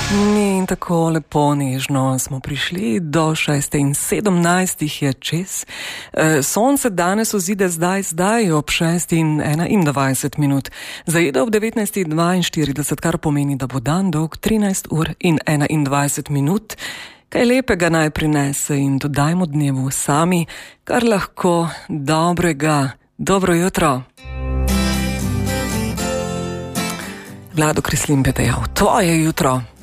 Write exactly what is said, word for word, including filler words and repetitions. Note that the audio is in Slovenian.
In tako lepo nežno smo prišli do šeste in sedemnajstih je čez. Sonce danes vzide zdaj, zdaj ob šesti in enaindvajset minut. Zajede ob devetnajst dvainštirideset, kar pomeni, da bo dan dolg trinajst ur in enaindvajset minut. Kaj lepega naj prinese in dodajmo dnevu sami, kar lahko dobrega. Dobro jutro. Vlado Kreslin bi dejal, tvoje jutro.